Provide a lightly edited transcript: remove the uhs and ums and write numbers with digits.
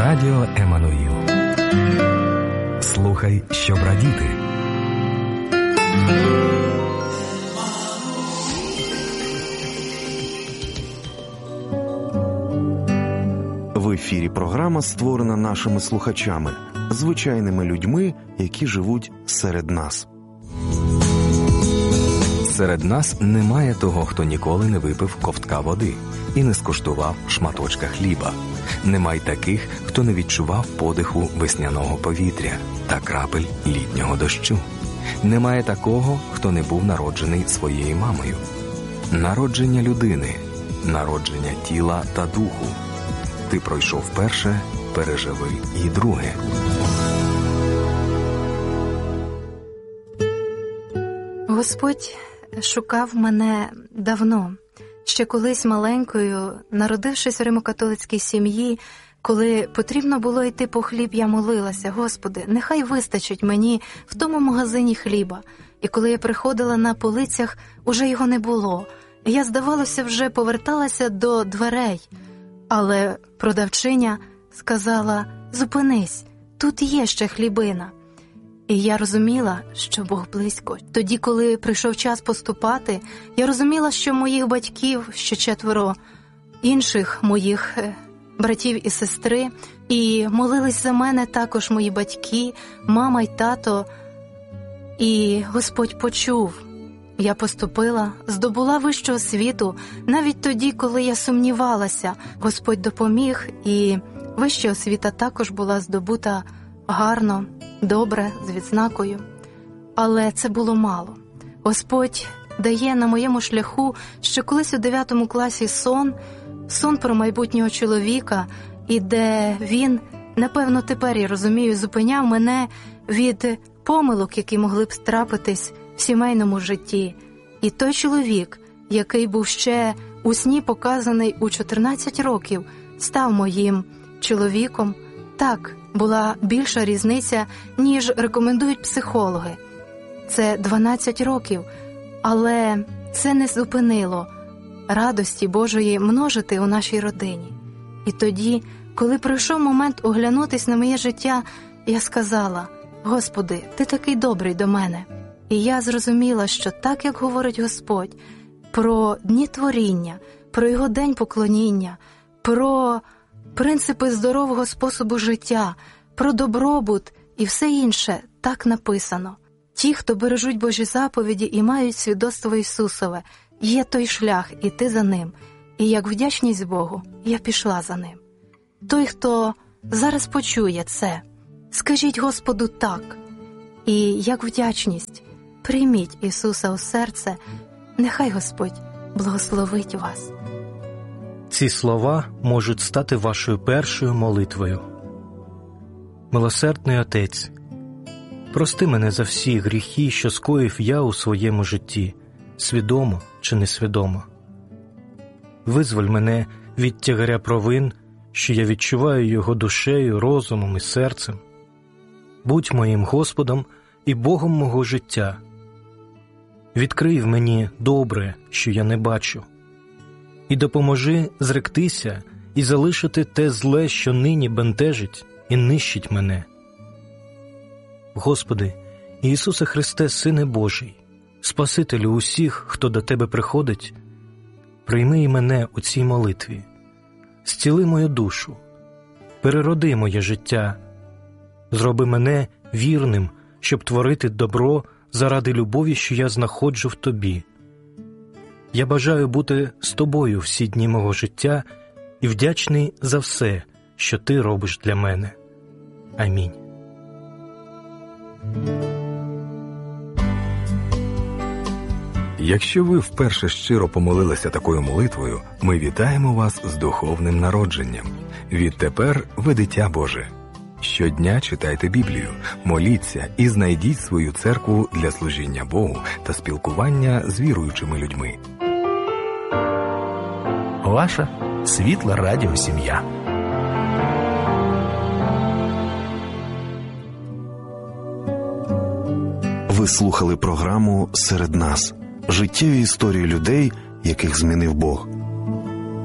Радіо Еммануїл. Слухай, щоб радіти. В ефірі програма створена нашими слухачами, звичайними людьми, які живуть серед нас. Серед нас немає того, хто ніколи не випив ковтка води і не скуштував шматочка хліба. Немає таких, хто не відчував подиху весняного повітря та крапель літнього дощу. Немає такого, хто не був народжений своєю мамою. Народження людини, народження тіла та духу. Ти пройшов перше, переживи і друге. Господь шукав мене давно. Ще колись маленькою, народившись в римо-католицькій сім'ї, коли потрібно було йти по хліб, я молилася: Господи, нехай вистачить мені в тому магазині хліба. І коли я приходила, на полицях уже його не було. Я, здавалося, вже поверталася до дверей. Але продавчиня сказала: зупинись, тут є ще хлібина. І я розуміла, що Бог близько. Тоді, коли прийшов час поступати, я розуміла, що моїх батьків, ще 4 інших моїх братів і сестри, і молились за мене також мої батьки, мама й тато. І Господь почув. Я поступила, здобула вищу освіту, навіть тоді, коли я сумнівалася. Господь допоміг, і вища освіта також була здобута гарно, добре, з відзнакою. Але це було мало. Господь дає на моєму шляху ще колись у 9 класі сон про майбутнього чоловіка, і де він, напевно, тепер, я розумію, зупиняв мене від помилок, які могли б трапитись в сімейному житті. І той чоловік, який був ще у сні показаний у 14 років, став моїм чоловіком. Так, була більша різниця, ніж рекомендують психологи. Це 12 років, але це не зупинило радості Божої множити у нашій родині. І тоді, коли прийшов момент оглянутись на моє життя, я сказала: Господи, Ти такий добрий до мене. І я зрозуміла, що так, як говорить Господь про дні творіння, про Його день поклоніння, про принципи здорового способу життя, про добробут і все інше, так написано. Ті, хто бережуть Божі заповіді і мають свідоцтво Ісусове, є той шлях, іти за ним. І як вдячність Богу, я пішла за ним. Той, хто зараз почує це, скажіть Господу так. І як вдячність, прийміть Ісуса у серце, нехай Господь благословить вас. Ці слова можуть стати вашою першою молитвою. Милосердний Отець, прости мене за всі гріхи, що скоїв я у своєму житті, свідомо чи несвідомо. Визволь мене від тягаря провин, що я відчуваю його душею, розумом і серцем. Будь моїм Господом і Богом мого життя. Відкрий в мені добре, що я не бачу, і допоможи зректися і залишити те зле, що нині бентежить і нищить мене. Господи, Ісусе Христе, Сине Божий, Спасителю усіх, хто до Тебе приходить, прийми і мене у цій молитві, зціли мою душу, перероди моє життя, зроби мене вірним, щоб творити добро заради любові, що я знаходжу в Тобі. Я бажаю бути з Тобою всі дні мого життя і вдячний за все, що Ти робиш для мене. Амінь. Якщо ви вперше щиро помолилися такою молитвою, ми вітаємо вас з духовним народженням. Відтепер ви дитя Боже. Щодня читайте Біблію, моліться і знайдіть свою церкву для служіння Богу та спілкування з віруючими людьми. Ваша світла радіосім'я. Ви слухали програму «Серед нас» – життєві історії людей, яких змінив Бог.